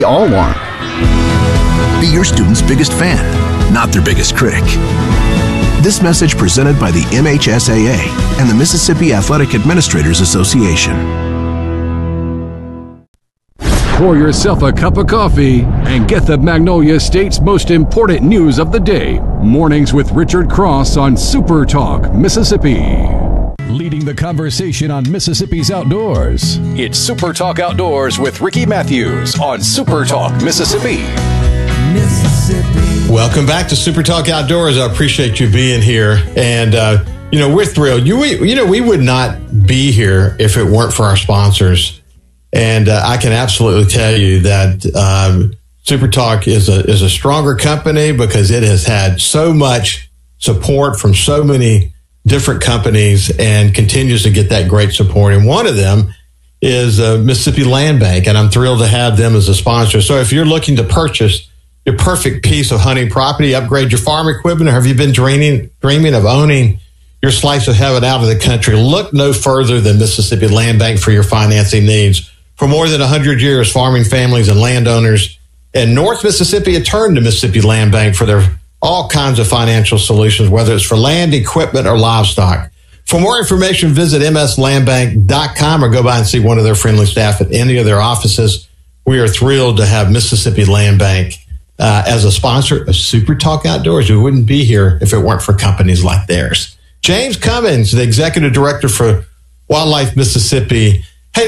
all want. Be your student's biggest fan, not their biggest critic. This message presented by the MHSAA and the Mississippi Athletic Administrators Association. Pour yourself a cup of coffee and get the Magnolia State's most important news of the day. Mornings with Richard Cross on Super Talk, Mississippi. Leading the conversation on Mississippi's outdoors. It's Super Talk Outdoors with Ricky Matthews on Super Talk, Mississippi. Welcome back to Super Talk Outdoors. I appreciate you being here. And, we're thrilled. We would not be here if it weren't for our sponsors. And I can absolutely tell you that Super Talk is a stronger company because it has had so much support from so many different companies and continues to get that great support. And one of them is Mississippi Land Bank, and I'm thrilled to have them as a sponsor. So if you're looking to purchase your perfect piece of hunting property, upgrade your farm equipment, or have you been dreaming of owning your slice of heaven out of the country, look no further than Mississippi Land Bank for your financing needs. For more than 100 years, farming families and landowners in North Mississippi have turned to Mississippi Land Bank for their all kinds of financial solutions, whether it's for land, equipment, or livestock. For more information, visit mslandbank.com or go by and see one of their friendly staff at any of their offices. We are thrilled to have Mississippi Land Bank as a sponsor of Super Talk Outdoors. We wouldn't be here if it weren't for companies like theirs. James Cummins, the Executive Director for Wildlife Mississippi. Hey,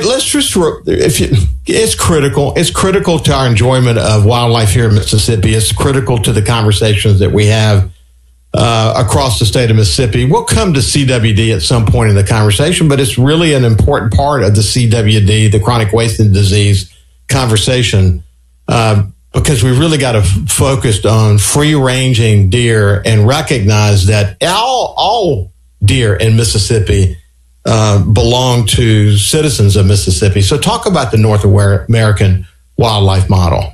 it's critical. It's critical to our enjoyment of wildlife here in Mississippi. It's critical to the conversations that we have across the state of Mississippi. We'll come to CWD at some point in the conversation, but it's really an important part of the CWD, the chronic wasting disease conversation, because we really got to focus on free-ranging deer and recognize that all deer in Mississippi belong to citizens of Mississippi. So talk about the North American wildlife model.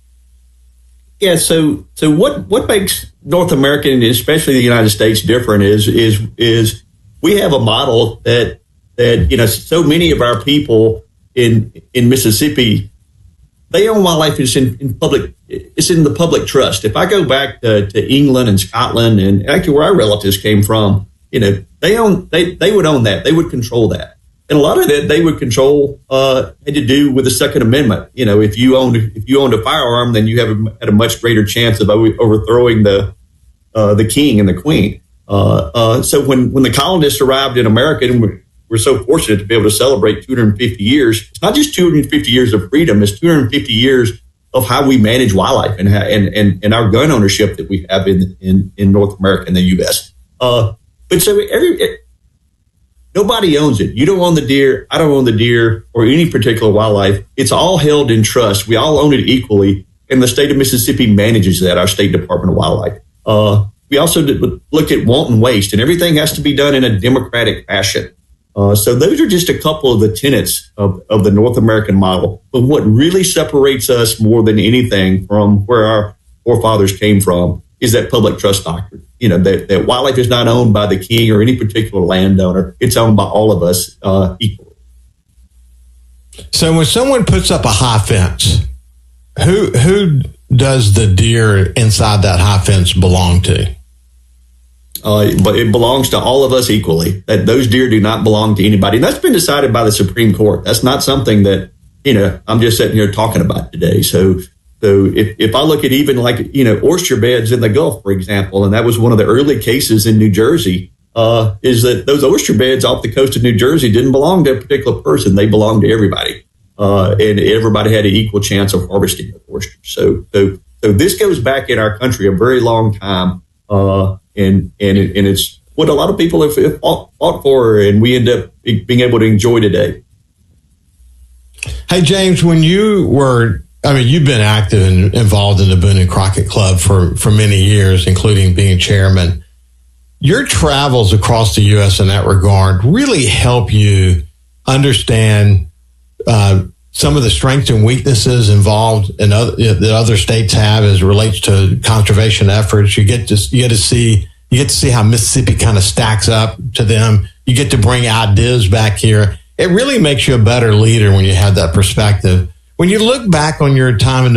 Yeah, so what makes North America, and especially the United States, different is we have a model that so many of our people in Mississippi, they own wildlife. It's in public. It's in the public trust. If I go back to England and Scotland and actually where our relatives came from, they would own that. They would control that. And a lot of that they would control had to do with the Second Amendment. If you owned a firearm, then you had a much greater chance of overthrowing the king and the queen. So when the colonists arrived in America, and we're so fortunate to be able to celebrate 250 years. It's not just 250 years of freedom; it's 250 years of how we manage wildlife and our gun ownership that we have in North America and the U.S. But so nobody owns it. You don't own the deer. I don't own the deer or any particular wildlife. It's all held in trust. We all own it equally. And the state of Mississippi manages that, our State Department of Wildlife. We also look at wanton waste, and everything has to be done in a democratic fashion. So those are just a couple of the tenets of the North American model. But what really separates us more than anything from where our forefathers came from is that public trust doctrine. That wildlife is not owned by the king or any particular landowner. It's owned by all of us equally. So when someone puts up a high fence, who does the deer inside that high fence belong to? But it belongs to all of us equally. That those deer do not belong to anybody. And that's been decided by the Supreme Court. That's not something that, I'm just sitting here talking about today. So if I look at even oyster beds in the Gulf, for example, and that was one of the early cases in New Jersey, is that those oyster beds off the coast of New Jersey didn't belong to a particular person. They belonged to everybody. And everybody had an equal chance of harvesting the oysters. So this goes back in our country a very long time. And it's what a lot of people have fought for, and we end up being able to enjoy today. Hey, James, when you've been active and involved in the Boone and Crockett Club for many years, including being chairman. Your travels across the U.S. in that regard really help you understand some of the strengths and weaknesses involved in that other states have as it relates to conservation efforts. You get to see how Mississippi kind of stacks up to them. You get to bring ideas back here. It really makes you a better leader when you have that perspective. when you look back on your time in the